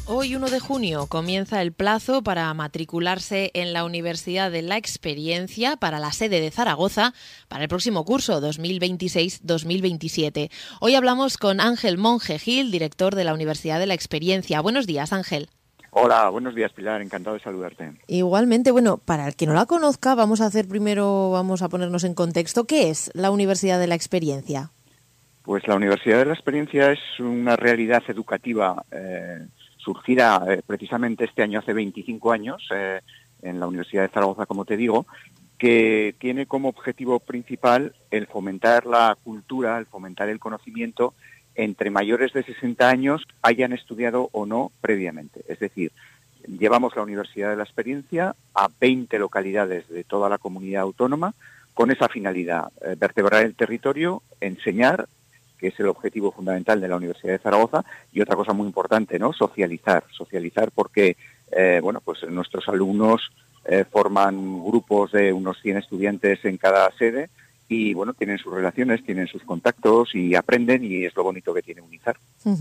Hoy, 1 de junio, comienza el plazo para matricularse en la Universidad de la Experiencia para la sede de Zaragoza para el próximo curso 2026-2027. Hoy hablamos con Ángel Monge Gil, director de la Universidad de la Experiencia. Buenos días, Ángel. Hola, buenos días, Pilar, encantado de saludarte. Igualmente, bueno, para el que no la conozca, vamos a ponernos en contexto. ¿Qué es la Universidad de la Experiencia? Pues la Universidad de la Experiencia es una realidad educativa surgida precisamente este año, hace 25 años, en la Universidad de Zaragoza, como te digo, que tiene como objetivo principal el fomentar la cultura, el fomentar el conocimiento entre mayores de 60 años, hayan estudiado o no previamente. Es decir, llevamos la Universidad de la Experiencia a 20 localidades de toda la comunidad autónoma con esa finalidad, vertebrar el territorio, enseñar, que es el objetivo fundamental de la Universidad de Zaragoza, y otra cosa muy importante, ¿no? Socializar porque, pues nuestros alumnos forman grupos de unos 100 estudiantes en cada sede y, bueno, tienen sus relaciones, tienen sus contactos y aprenden, y es lo bonito que tiene UNIZAR.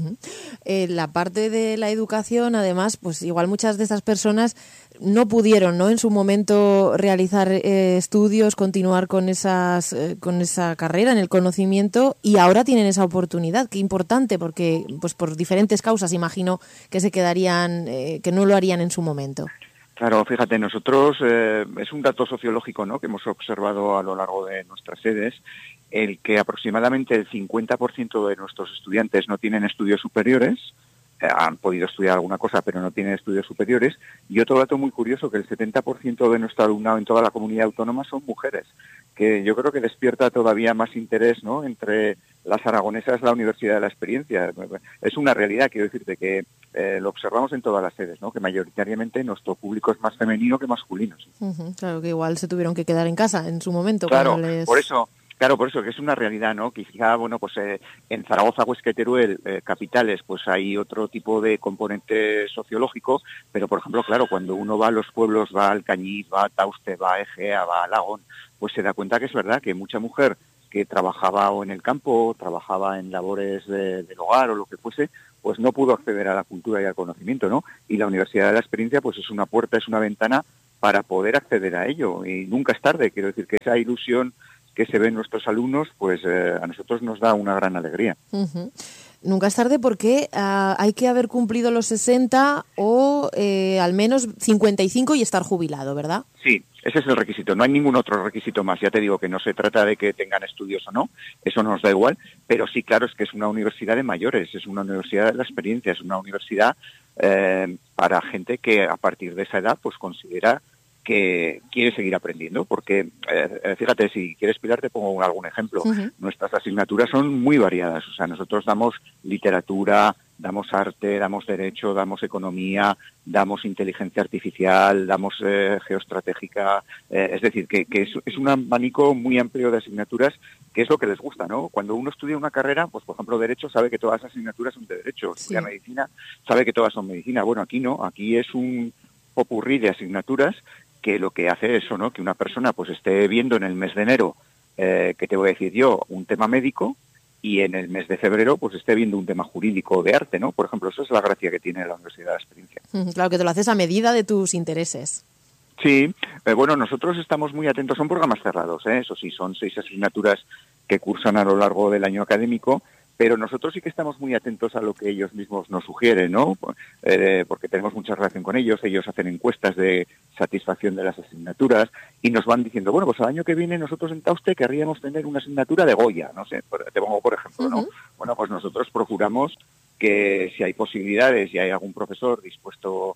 La parte de la educación, además, pues igual muchas de estas personas no pudieron, ¿no?, en su momento realizar estudios, continuar con esa carrera en el conocimiento, y ahora tienen esa oportunidad. Qué importante, porque pues por diferentes causas imagino que se quedarían, que no lo harían en su momento. Claro, fíjate, nosotros, es un dato sociológico, ¿no?, que hemos observado a lo largo de nuestras sedes, el que aproximadamente el 50% de nuestros estudiantes no tienen estudios superiores, han podido estudiar alguna cosa, pero no tienen estudios superiores, y otro dato muy curioso, que el 70% de nuestro alumnado en toda la comunidad autónoma son mujeres, que yo creo que despierta todavía más interés, ¿no?, entre las aragonesas la Universidad de la Experiencia. Es una realidad, quiero decirte, que lo observamos en todas las sedes, ¿no?, que mayoritariamente nuestro público es más femenino que masculino. ¿Sí? Claro, que igual se tuvieron que quedar en casa en su momento. Claro, por eso, que es una realidad, ¿no? Quizá, en Zaragoza, Huesca y Teruel, capitales, pues hay otro tipo de componente sociológico, pero, por ejemplo, claro, cuando uno va a los pueblos, va al Cañiz, va a Tauste, va a Egea, va a Alagón, pues se da cuenta que es verdad que mucha mujer que trabajaba o en el campo, trabajaba en labores del hogar o lo que fuese, pues no pudo acceder a la cultura y al conocimiento, ¿no? Y la Universidad de la Experiencia, pues es una puerta, es una ventana para poder acceder a ello, y nunca es tarde. Quiero decir que esa ilusión que se ve en nuestros alumnos, pues a nosotros nos da una gran alegría. Nunca es tarde, porque hay que haber cumplido los 60 o al menos 55 y estar jubilado, ¿verdad? Sí, ese es el requisito, no hay ningún otro requisito más. Ya te digo que no se trata de que tengan estudios o no, eso nos da igual, pero sí, claro, es que es una universidad de mayores, es una universidad de la Experiencia, es una universidad para gente que a partir de esa edad pues considera que quiere seguir aprendiendo, porque fíjate, si quieres, Pilar, te pongo algún ejemplo. Nuestras asignaturas son muy variadas, o sea, nosotros damos literatura, damos arte, damos derecho, damos economía, damos inteligencia artificial, damos geoestratégica, es decir, que es un abanico muy amplio de asignaturas, que es lo que les gusta, ¿no? Cuando uno estudia una carrera, pues por ejemplo derecho, sabe que todas las asignaturas son de derecho, estudia medicina, sabe que todas son medicina. Bueno, aquí no, aquí es un popurrí de asignaturas que lo que hace eso, ¿no?, que una persona pues esté viendo en el mes de enero, que te voy a decir yo, un tema médico, y en el mes de febrero pues esté viendo un tema jurídico o de arte, ¿no? Por ejemplo, eso es la gracia que tiene la Universidad de la Experiencia. Claro, que te lo haces a medida de tus intereses. Sí, nosotros estamos muy atentos, son programas cerrados, eso sí, son 6 asignaturas que cursan a lo largo del año académico, pero nosotros sí que estamos muy atentos a lo que ellos mismos nos sugieren, ¿no? Porque tenemos mucha relación con ellos hacen encuestas de satisfacción de las asignaturas y nos van diciendo, bueno, pues el año que viene nosotros en Tauste querríamos tener una asignatura de Goya, no sé, te pongo por ejemplo, ¿no? Bueno, pues nosotros procuramos que si hay posibilidades y hay algún profesor dispuesto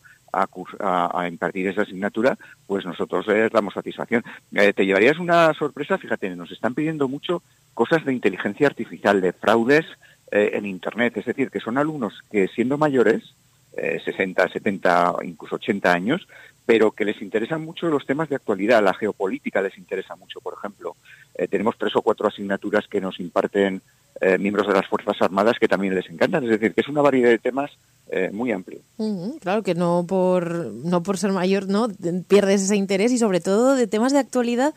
a impartir esa asignatura, pues nosotros les damos satisfacción. Te llevarías una sorpresa, fíjate, nos están pidiendo mucho cosas de inteligencia artificial, de fraudes en Internet, es decir, que son alumnos que siendo mayores, 60, 70, incluso 80 años, pero que les interesan mucho los temas de actualidad, la geopolítica les interesa mucho, por ejemplo. Tenemos 3 o 4 asignaturas que nos imparten miembros de las Fuerzas Armadas que también les encantan, es decir, que es una variedad de temas muy amplio. Claro, que no por ser mayor, ¿no?, pierdes ese interés, y sobre todo de temas de actualidad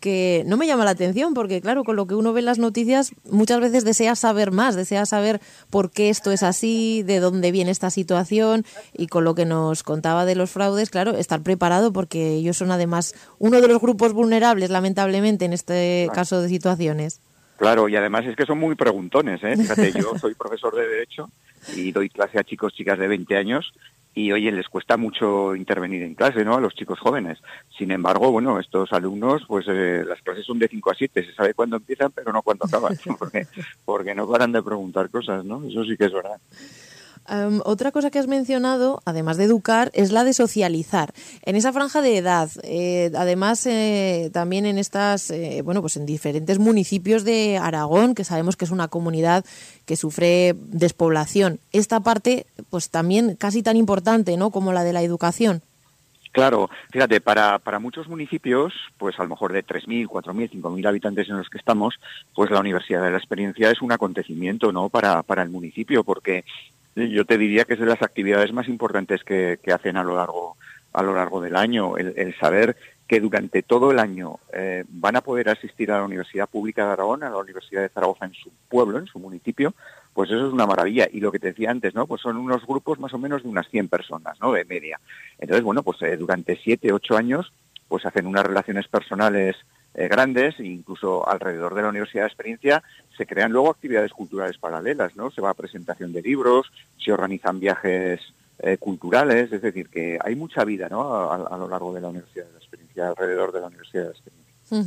que no me llama la atención, porque claro, con lo que uno ve en las noticias, muchas veces desea saber más, desea saber por qué esto es así, de dónde viene esta situación, y con lo que nos contaba de los fraudes, claro, estar preparado, porque ellos son además uno de los grupos vulnerables, lamentablemente, en este caso de situaciones. Claro, y además es que son muy preguntones, ¿eh? Fíjate, yo soy profesor de Derecho y doy clase a chicas de 20 años y, oye, les cuesta mucho intervenir en clase, ¿no?, a los chicos jóvenes. Sin embargo, bueno, estos alumnos, pues las clases son de 5 a 7, se sabe cuándo empiezan, pero no cuándo acaban, porque no paran de preguntar cosas, ¿no? Eso sí que es verdad. Otra cosa que has mencionado, además de educar, es la de socializar. En esa franja de edad, además también en estas, pues en diferentes municipios de Aragón, que sabemos que es una comunidad que sufre despoblación. Esta parte, pues también casi tan importante, ¿no?, como la de la educación. Claro, fíjate, para muchos municipios, pues a lo mejor de 3.000, 4.000, 5.000 habitantes en los que estamos, pues la Universidad de la Experiencia es un acontecimiento, ¿no?, para el municipio, porque yo te diría que es de las actividades más importantes que hacen a lo largo del año, el saber que durante todo el año van a poder asistir a la Universidad Pública de Aragón, a la Universidad de Zaragoza en su pueblo, en su municipio, pues eso es una maravilla. Y lo que te decía antes, ¿no?, pues son unos grupos más o menos de unas 100 personas, ¿no?, de media. Entonces, bueno, pues durante 7, 8 años, pues hacen unas relaciones personales grandes, e incluso alrededor de la Universidad de Experiencia se crean luego actividades culturales paralelas, ¿no? Se va a presentación de libros, se organizan viajes culturales, es decir, que hay mucha vida, ¿no?, a lo largo de la Universidad de la Experiencia, alrededor de la Universidad de la Experiencia.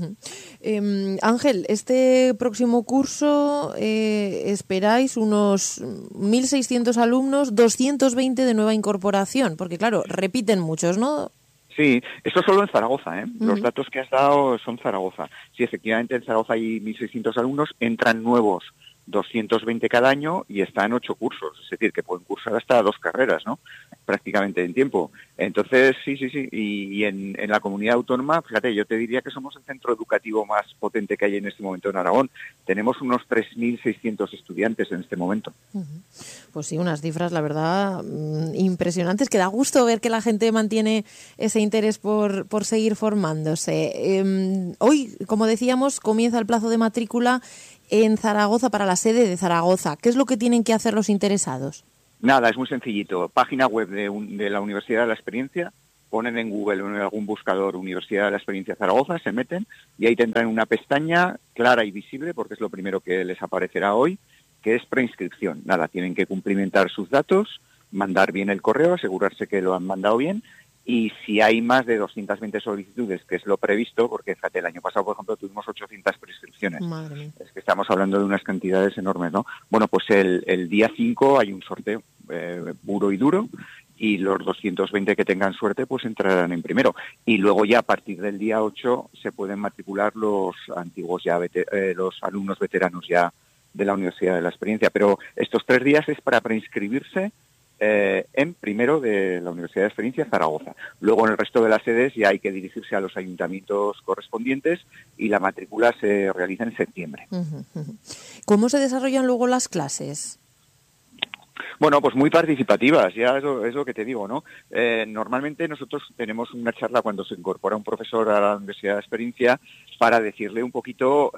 Ángel, este próximo curso esperáis unos 1.600 alumnos, 220 de nueva incorporación, porque claro, repiten muchos, ¿no? Sí, esto solo en Zaragoza, ¿eh? Los datos que has dado son Zaragoza. Sí, efectivamente en Zaragoza hay 1.600 alumnos, entran nuevos 220 cada año y están 8 cursos, es decir, que pueden cursar hasta 2 carreras, ¿no?, prácticamente en tiempo. Entonces, sí, y en la comunidad autónoma, fíjate, yo te diría que somos el centro educativo más potente que hay en este momento en Aragón. Tenemos unos 3.600 estudiantes en este momento. Pues sí, unas cifras, la verdad, impresionantes, que da gusto ver que la gente mantiene ese interés por seguir formándose. Hoy, como decíamos, comienza el plazo de matrícula en Zaragoza para la sede de Zaragoza. ¿Qué es lo que tienen que hacer los interesados? Nada, es muy sencillito. Página web de la Universidad de la Experiencia, ponen en Google o en algún buscador Universidad de la Experiencia Zaragoza, se meten y ahí tendrán una pestaña clara y visible, porque es lo primero que les aparecerá hoy, que es preinscripción. Nada, tienen que cumplimentar sus datos, mandar bien el correo, asegurarse que lo han mandado bien, y si hay más de 220 solicitudes, que es lo previsto, porque fíjate, el año pasado, por ejemplo, tuvimos 800 prescripciones. Madre mía. Es que estamos hablando de unas cantidades enormes, ¿no? Bueno, pues el día 5 hay un sorteo puro y duro, y los 220 que tengan suerte pues entrarán en primero. Y luego ya a partir del día 8 se pueden matricular los antiguos ya los alumnos veteranos ya de la Universidad de la Experiencia. Pero estos 3 días es para preinscribirse en primero de la Universidad de Experiencia Zaragoza. Luego en el resto de las sedes ya hay que dirigirse a los ayuntamientos correspondientes y la matrícula se realiza en septiembre. ¿Cómo se desarrollan luego las clases? Bueno, pues muy participativas, ya es lo que te digo, ¿no? Normalmente nosotros tenemos una charla cuando se incorpora un profesor a la Universidad de Experiencia para decirle un poquito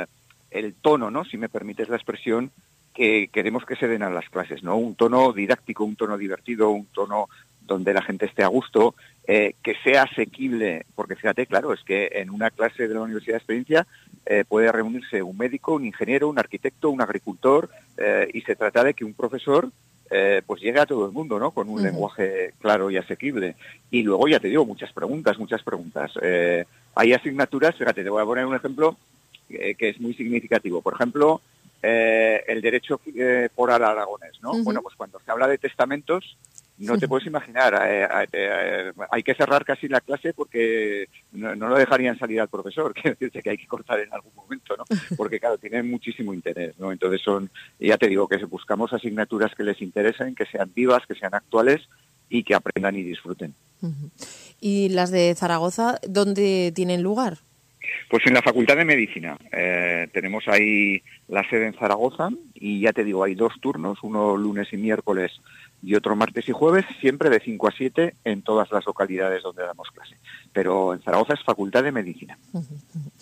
el tono, ¿no?, si me permites la expresión, que queremos que se den a las clases, ¿no? Un tono didáctico, un tono divertido, un tono donde la gente esté a gusto, que sea asequible, porque fíjate, claro, es que en una clase de la Universidad de Experiencia puede reunirse un médico, un ingeniero, un arquitecto, un agricultor, y se trata de que un profesor pues llegue a todo el mundo, ¿no?, con un lenguaje claro y asequible. Y luego, ya te digo, muchas preguntas. Hay asignaturas, fíjate, te voy a poner un ejemplo que es muy significativo. Por ejemplo, el derecho foral aragonés, ¿no? Bueno, pues cuando se habla de testamentos, no te puedes imaginar, hay que cerrar casi la clase porque no lo dejarían salir al profesor, quiere decirse que hay que cortar en algún momento, ¿no? Porque claro, tienen muchísimo interés, ¿no? Entonces ya te digo, que buscamos asignaturas que les interesen, que sean vivas, que sean actuales y que aprendan y disfruten. ¿Y las de Zaragoza, dónde tienen lugar? Pues en la Facultad de Medicina. Tenemos ahí la sede en Zaragoza y ya te digo, hay 2 turnos, uno lunes y miércoles y otro martes y jueves, siempre de 5 a 7 en todas las localidades donde damos clase. Pero en Zaragoza es Facultad de Medicina.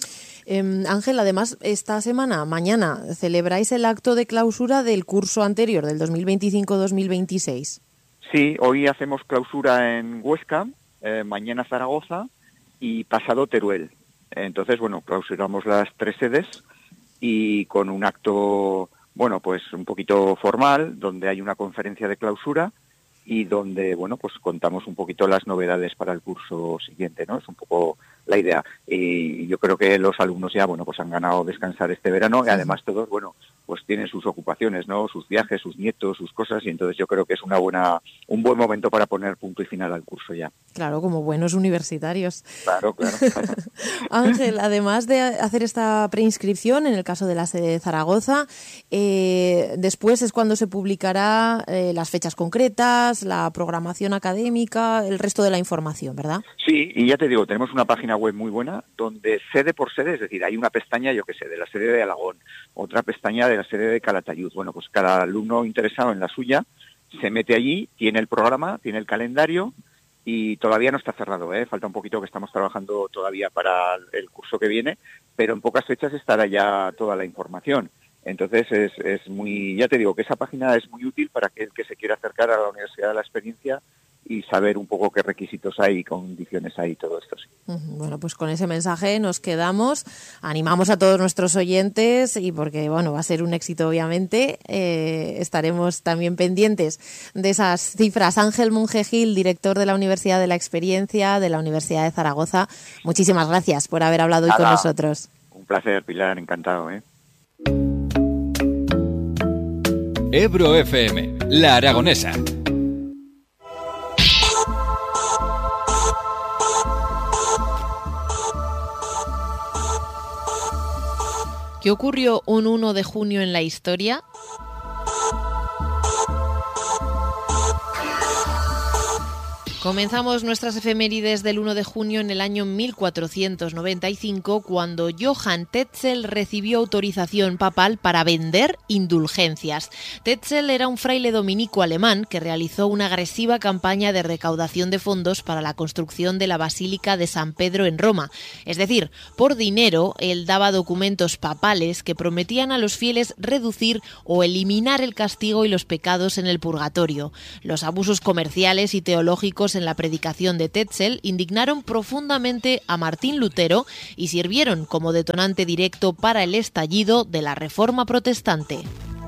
Ángel, además, esta semana, mañana, celebráis el acto de clausura del curso anterior, del 2025-2026. Sí, hoy hacemos clausura en Huesca, mañana Zaragoza y pasado Teruel. Entonces, bueno, clausuramos las 3 sedes y con un acto, bueno, pues un poquito formal, donde hay una conferencia de clausura y donde, bueno, pues contamos un poquito las novedades para el curso siguiente, ¿no? Es un poco la idea. Y yo creo que los alumnos ya, bueno, pues han ganado descansar este verano y además todos, bueno, pues tienen sus ocupaciones, ¿no? Sus viajes, sus nietos, sus cosas, y entonces yo creo que es un buen momento para poner punto y final al curso ya. Claro, como buenos universitarios. Claro. Ángel, además de hacer esta preinscripción, en el caso de la sede de Zaragoza, después es cuando se publicará las fechas concretas, la programación académica, el resto de la información, ¿verdad? Sí, y ya te digo, tenemos una página web muy buena donde sede por sede, es decir, hay una pestaña, yo qué sé, de la sede de Alagón, otra pestaña de la sede de Calatayud. Bueno, pues cada alumno interesado en la suya se mete allí, tiene el programa, tiene el calendario y todavía no está cerrado, falta un poquito, que estamos trabajando todavía para el curso que viene, pero en pocas fechas estará ya toda la información. Entonces es muy, ya te digo que esa página es muy útil para aquel que se quiera acercar a la Universidad de la Experiencia y saber un poco qué requisitos hay y condiciones hay, todo esto. Sí. Bueno, pues con ese mensaje nos quedamos, animamos a todos nuestros oyentes y porque, bueno, va a ser un éxito obviamente, estaremos también pendientes de esas cifras. Ángel Monge Gil, director de la Universidad de la Experiencia de la Universidad de Zaragoza, muchísimas gracias por haber hablado hoy con nosotros. Un placer, Pilar, encantado. Ebro FM, La Aragonesa. ¿Qué ocurrió un 1 de junio en la historia? Comenzamos nuestras efemérides del 1 de junio en el año 1495, cuando Johann Tetzel recibió autorización papal para vender indulgencias. Tetzel era un fraile dominico alemán que realizó una agresiva campaña de recaudación de fondos para la construcción de la Basílica de San Pedro en Roma. Es decir, por dinero, él daba documentos papales que prometían a los fieles reducir o eliminar el castigo y los pecados en el purgatorio. Los abusos comerciales y teológicos en la predicación de Tetzel indignaron profundamente a Martín Lutero y sirvieron como detonante directo para el estallido de la Reforma protestante.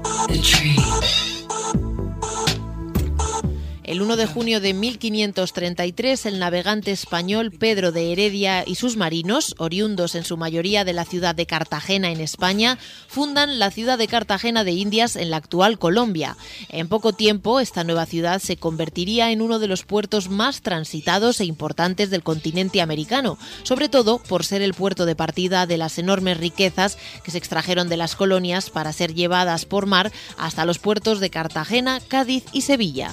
El 1 de junio de 1533, el navegante español Pedro de Heredia y sus marinos, oriundos en su mayoría de la ciudad de Cartagena en España, fundan la ciudad de Cartagena de Indias en la actual Colombia. En poco tiempo, esta nueva ciudad se convertiría en uno de los puertos más transitados e importantes del continente americano, sobre todo por ser el puerto de partida de las enormes riquezas que se extrajeron de las colonias para ser llevadas por mar hasta los puertos de Cartagena, Cádiz y Sevilla.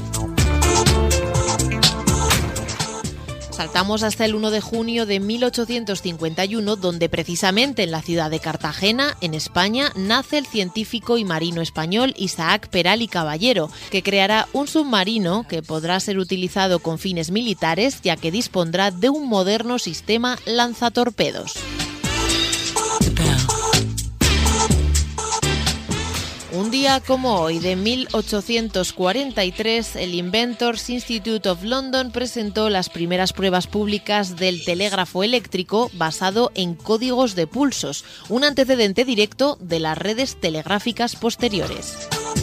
Saltamos hasta el 1 de junio de 1851, donde precisamente en la ciudad de Cartagena, en España, nace el científico y marino español Isaac Peral y Caballero, que creará un submarino que podrá ser utilizado con fines militares, ya que dispondrá de un moderno sistema lanzatorpedos. Un día como hoy, de 1843, el Inventors Institute of London presentó las primeras pruebas públicas del telégrafo eléctrico basado en códigos de pulsos, un antecedente directo de las redes telegráficas posteriores.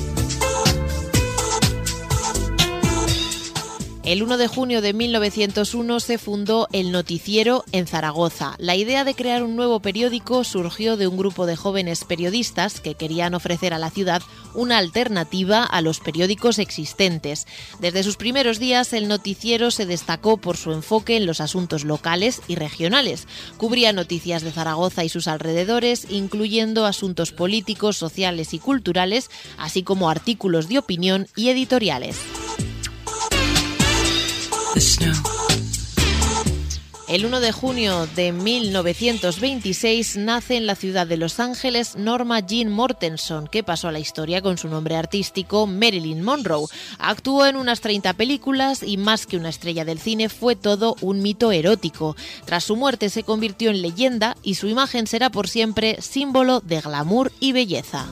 El 1 de junio de 1901 se fundó El Noticiero en Zaragoza. La idea de crear un nuevo periódico surgió de un grupo de jóvenes periodistas que querían ofrecer a la ciudad una alternativa a los periódicos existentes. Desde sus primeros días, El Noticiero se destacó por su enfoque en los asuntos locales y regionales. Cubría noticias de Zaragoza y sus alrededores, incluyendo asuntos políticos, sociales y culturales, así como artículos de opinión y editoriales. El 1 de junio de 1926 nace en la ciudad de Los Ángeles Norma Jean Mortenson, que pasó a la historia con su nombre artístico Marilyn Monroe. Actuó en unas 30 películas y, más que una estrella del cine, fue todo un mito erótico. Tras su muerte se convirtió en leyenda y su imagen será por siempre símbolo de glamour y belleza.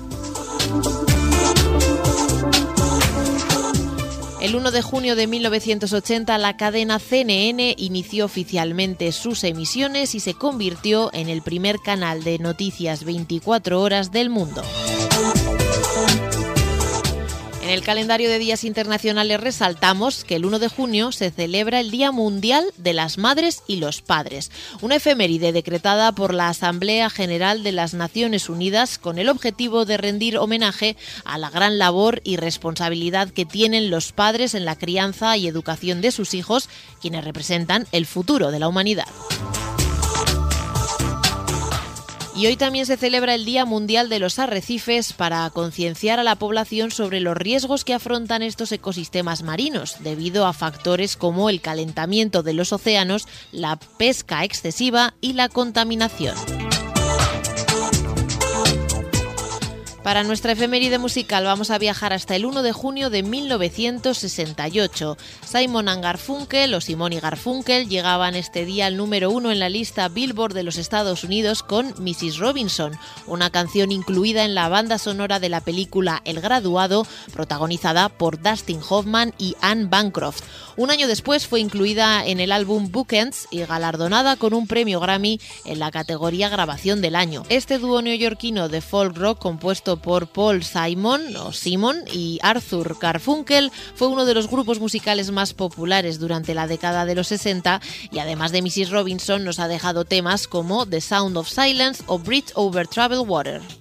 El 1 de junio de 1980 la cadena CNN inició oficialmente sus emisiones y se convirtió en el primer canal de noticias 24 horas del mundo. En el calendario de días internacionales resaltamos que el 1 de junio se celebra el Día Mundial de las Madres y los Padres, una efeméride decretada por la Asamblea General de las Naciones Unidas con el objetivo de rendir homenaje a la gran labor y responsabilidad que tienen los padres en la crianza y educación de sus hijos, quienes representan el futuro de la humanidad. Y hoy también se celebra el Día Mundial de los Arrecifes para concienciar a la población sobre los riesgos que afrontan estos ecosistemas marinos debido a factores como el calentamiento de los océanos, la pesca excesiva y la contaminación. Para nuestra efeméride musical vamos a viajar hasta el 1 de junio de 1968. Simon & Garfunkel o Simon y Garfunkel llegaban este día al número 1 en la lista Billboard de los Estados Unidos con Mrs. Robinson, una canción incluida en la banda sonora de la película El Graduado, protagonizada por Dustin Hoffman y Anne Bancroft. Un año después fue incluida en el álbum Bookends y galardonada con un premio Grammy en la categoría Grabación del Año. Este dúo neoyorquino de folk rock compuesto por Paul Simon y Arthur Garfunkel fue uno de los grupos musicales más populares durante la década de los 60 y además de Mrs. Robinson nos ha dejado temas como The Sound of Silence o Bridge Over Troubled Water.